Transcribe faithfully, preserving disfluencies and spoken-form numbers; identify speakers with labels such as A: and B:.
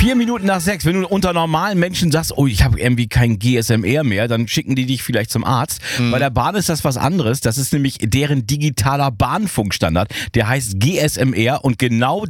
A: Vier Minuten nach sechs. Wenn du unter normalen Menschen sagst, oh, ich habe irgendwie kein G S M R mehr, dann schicken die dich vielleicht zum Arzt. Mhm. Bei der Bahn ist das was anderes. Das ist nämlich deren digitaler Bahnfunkstandard. Der heißt G S M R und genau